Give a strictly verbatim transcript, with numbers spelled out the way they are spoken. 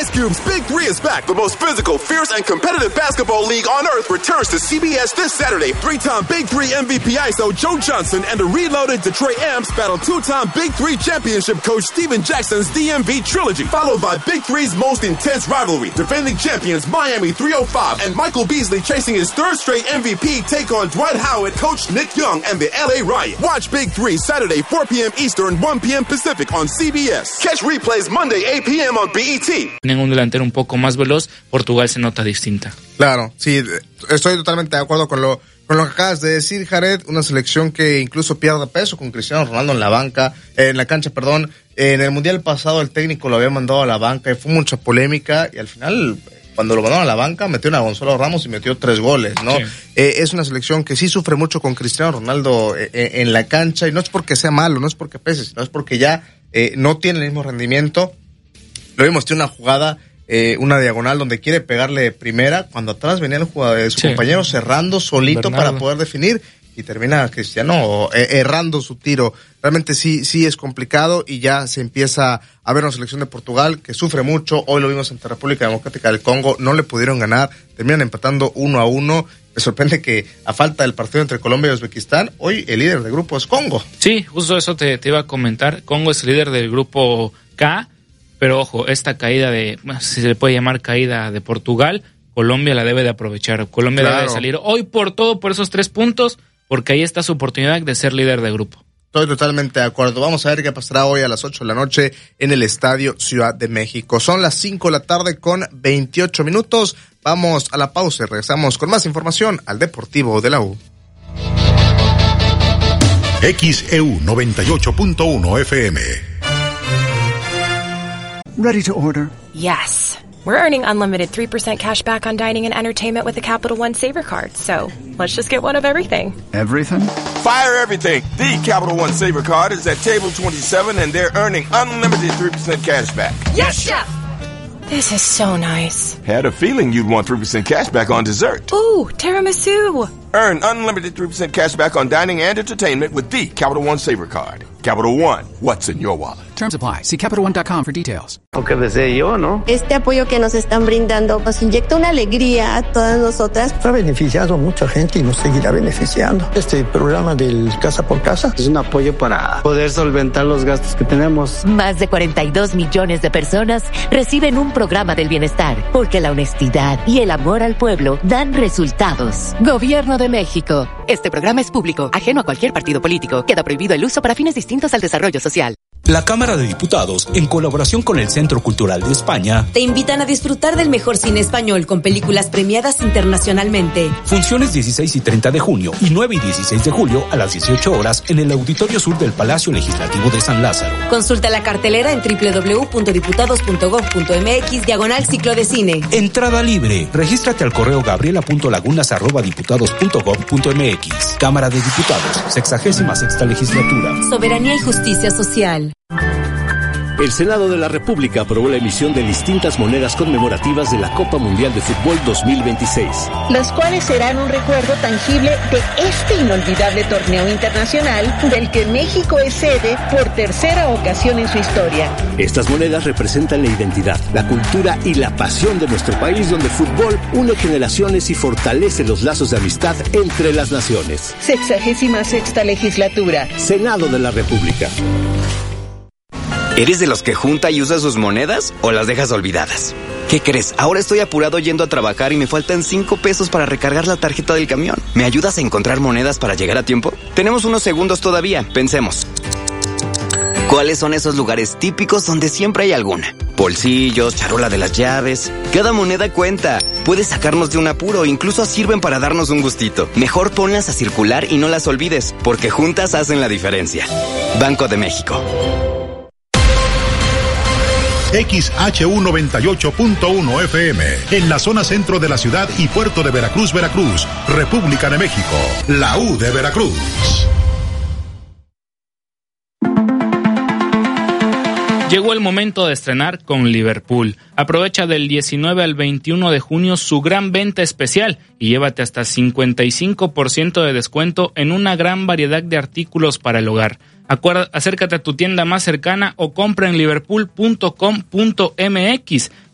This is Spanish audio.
Ice Cube's Big Three is back. The most physical, fierce, and competitive basketball league on earth returns to C B S this Saturday. Three-time Big Three M V P I S O Joe Johnson and the reloaded Detroit Amps battle two-time Big Three championship coach Steven Jackson's D M V trilogy, followed by Big Three's most intense rivalry. Defending champions Miami three oh five and Michael Beasley chasing his third straight M V P take on Dwight Howard, coach Nick Young, and the L A Riot. Watch Big Three Saturday four p.m. Eastern, one p.m. Pacific on C B S. Catch replays Monday eight p.m. on B E T. Tienen un delantero un poco más veloz, Portugal se nota distinta. Claro, sí, estoy totalmente de acuerdo con lo con lo que acabas de decir, Jared. Una selección que incluso pierde peso con Cristiano Ronaldo en la banca, eh, en la cancha, perdón. En el Mundial pasado el técnico lo había mandado a la banca y fue mucha polémica y al final, cuando lo mandaron a la banca, metió a Gonzalo Ramos y metió tres goles, ¿no? Sí. Eh, es una selección que sí sufre mucho con Cristiano Ronaldo eh, en la cancha y no es porque sea malo, no es porque pese, sino es porque ya eh, no tiene el mismo rendimiento. Lo vimos, tiene una jugada, eh, una diagonal donde quiere pegarle primera, cuando atrás venía el jugador de su sí. compañero cerrando solito Bernardo. Para poder definir y termina Cristiano eh, errando su tiro. Realmente sí, sí es complicado y ya se empieza a ver una selección de Portugal que sufre mucho. Hoy lo vimos ante República Democrática del Congo, no le pudieron ganar, terminan empatando uno a uno. Me sorprende que a falta del partido entre Colombia y Uzbekistán, hoy el líder del grupo es Congo. Sí, justo eso te, te iba a comentar. Congo es el líder del grupo K, pero ojo, esta caída de, si se le puede llamar caída de Portugal, Colombia la debe de aprovechar. Colombia claro. debe de salir hoy por todo, por esos tres puntos, porque ahí está su oportunidad de ser líder de grupo. Estoy totalmente de acuerdo. Vamos a ver qué pasará hoy a las ocho de la noche en el Estadio Ciudad de México. Son las cinco de la tarde con veintiocho minutos. Vamos a la pausa y regresamos con más información al Deportivo de la U. X E U noventa y ocho punto uno F M. Ready to order? Yes. We're earning unlimited three percent cash back on dining and entertainment with the Capital One Saver Card. So, let's just get one of everything. Everything? Fire everything. The Capital One Saver Card is at table twenty-seven and they're earning unlimited three percent cash back. Yes, Chef! This is so nice. Had a feeling you'd want three percent cash back on dessert. Ooh, tiramisu. Earn unlimited three percent cash back on dining and entertainment with the Capital One Saver Card. Capital One, what's in your wallet? Terms apply. See Capital One dot com for details. Aunque desee yo, ¿no? Este apoyo que nos están brindando nos inyecta una alegría a todas nosotras. Ha beneficiado a mucha gente y nos seguirá beneficiando. Este programa del Casa por Casa es un apoyo para poder solventar los gastos que tenemos. Más de cuarenta y dos millones de personas reciben un programa del bienestar, porque la honestidad y el amor al pueblo dan resultados. Gobierno de México. Este programa es público, ajeno a cualquier partido político. Queda prohibido el uso para fines distintos al desarrollo social. La Cámara de Diputados, en colaboración con el Centro Cultural de España, te invitan a disfrutar del mejor cine español con películas premiadas internacionalmente. Funciones dieciséis y treinta de junio y nueve y dieciséis de julio a las dieciocho horas en el Auditorio Sur del Palacio Legislativo de San Lázaro. Consulta la cartelera en doble u doble u doble u punto diputados punto gob punto eme equis diagonal ciclo de cine. Entrada libre. Regístrate al correo gabriela punto lagunas arroba diputados punto gob punto eme equis. Cámara de Diputados, sexagésima sexta legislatura. Soberanía y justicia social. El Senado de la República aprobó la emisión de distintas monedas conmemorativas de la Copa Mundial de Fútbol dos mil veintiséis. Las cuales serán un recuerdo tangible de este inolvidable torneo internacional del que México es sede por tercera ocasión en su historia. Estas monedas representan la identidad, la cultura y la pasión de nuestro país, donde el fútbol une generaciones y fortalece los lazos de amistad entre las naciones. Sexagésima sexta legislatura. Senado de la República. ¿Eres de los que junta y usa sus monedas o las dejas olvidadas? ¿Qué crees? Ahora estoy apurado yendo a trabajar y me faltan cinco pesos para recargar la tarjeta del camión. ¿Me ayudas a encontrar monedas para llegar a tiempo? Tenemos unos segundos todavía. Pensemos. ¿Cuáles son esos lugares típicos donde siempre hay alguna? Bolsillos, charola de las llaves. Cada moneda cuenta. Puedes sacarnos de un apuro, incluso sirven para darnos un gustito. Mejor ponlas a circular y no las olvides, porque juntas hacen la diferencia. Banco de México. X H U noventa y ocho punto uno F M, en la zona centro de la ciudad y puerto de Veracruz, Veracruz, República de México, la U de Veracruz. Llegó el momento de estrenar con Liverpool. Aprovecha del diecinueve al veintiuno de junio su gran venta especial y llévate hasta cincuenta y cinco por ciento de descuento en una gran variedad de artículos para el hogar. Acuerda, acércate a tu tienda más cercana o compra en liverpool punto com punto eme equis.